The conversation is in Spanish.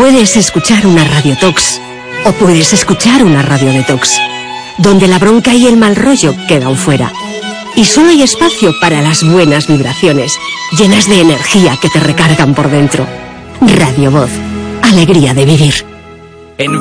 Puedes escuchar una radiotox o puedes escuchar una radio detox, donde la bronca y el mal rollo quedan fuera. Y solo hay espacio para las buenas vibraciones, llenas de energía que te recargan por dentro. Radio Voz, alegría de vivir.